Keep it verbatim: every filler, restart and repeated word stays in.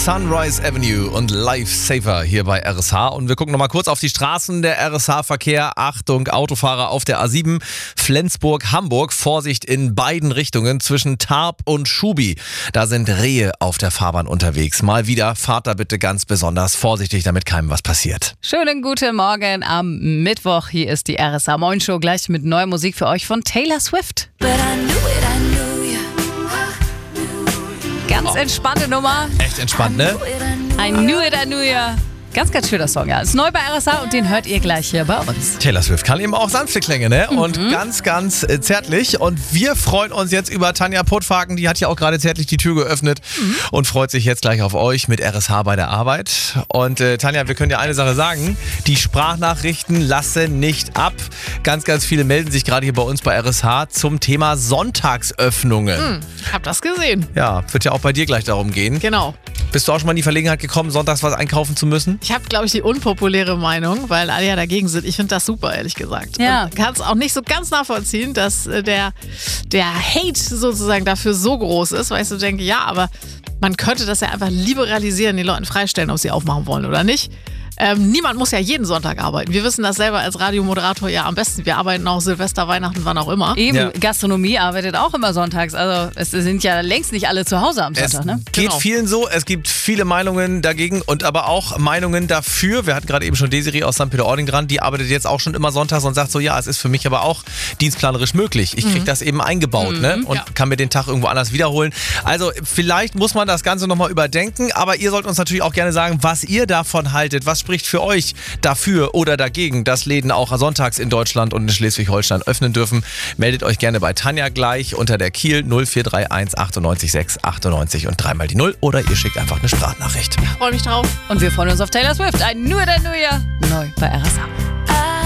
Sunrise Avenue und Lifesaver hier bei R S H. Und wir gucken nochmal kurz auf die Straßen. Der R S H-Verkehr. Achtung, Autofahrer auf der A sieben. Flensburg-Hamburg. Vorsicht in beiden Richtungen zwischen Tarp und Schubi. Da sind Rehe auf der Fahrbahn unterwegs. Mal wieder, fahrt da bitte ganz besonders vorsichtig, damit keinem was passiert. Schönen guten Morgen am Mittwoch. Hier ist die R S H Morning Show, gleich mit neuer Musik für euch von Taylor Swift. Ganz entspannte Nummer. Echt entspannt, ne? I knew it, I knew ya. Ganz, ganz schöner Song, ja. Ist neu bei R S H und den hört ihr gleich hier bei uns. Taylor Swift kann eben auch sanfte Klänge, ne? Mhm. Und ganz, ganz äh, zärtlich. Und wir freuen uns jetzt über Tanja Puttfaken. Die hat ja auch gerade zärtlich die Tür geöffnet mhm. und freut sich jetzt gleich auf euch mit R S H bei der Arbeit. Und äh, Tanja, wir können dir eine Sache sagen. Die Sprachnachrichten lassen nicht ab. Ganz, ganz viele melden sich gerade hier bei uns bei R S H zum Thema Sonntagsöffnungen. Mhm. Ich hab das gesehen. Ja, wird ja auch bei dir gleich darum gehen. Genau. Bist du auch schon mal in die Verlegenheit gekommen, sonntags was einkaufen zu müssen? Ich habe, glaube ich, die unpopuläre Meinung, weil alle ja dagegen sind. Ich finde das super, ehrlich gesagt. Ja. Und kann es auch nicht so ganz nachvollziehen, dass äh, der, der Hate sozusagen dafür so groß ist, weil ich so denke, ja, aber man könnte das ja einfach liberalisieren, den Leuten freistellen, ob sie aufmachen wollen oder nicht. Ähm, niemand muss ja jeden Sonntag arbeiten. Wir wissen das selber als Radiomoderator ja am besten. Wir arbeiten auch Silvester, Weihnachten, wann auch immer. Eben, Ja. Gastronomie arbeitet auch immer sonntags. Also es sind ja längst nicht alle zu Hause am Es Sonntag, ne? geht Genau. vielen so, es gibt viele Meinungen dagegen und aber auch Meinungen dafür. Wir hatten gerade eben schon Desiree aus Sankt Peter-Ording dran, die arbeitet jetzt auch schon immer sonntags und sagt so, ja, es ist für mich aber auch dienstplanerisch möglich. Ich kriege das eben eingebaut, ne? Und ja. kann mir den Tag irgendwo anders wiederholen. Also vielleicht muss man das Ganze nochmal überdenken, aber ihr sollt uns natürlich auch gerne sagen, was ihr davon haltet. Was spricht für euch dafür oder dagegen, dass Läden auch sonntags in Deutschland und in Schleswig-Holstein öffnen dürfen? Meldet euch gerne bei Tanja gleich unter der Kiel null vier drei eins achtundneunzig sechs achtundneunzig und dreimal die null oder ihr schickt einfach eine Sprachnachricht. Freue mich drauf. Und wir freuen uns auf Taylor Swift. I knew it, I knew ya. Neu bei R S H.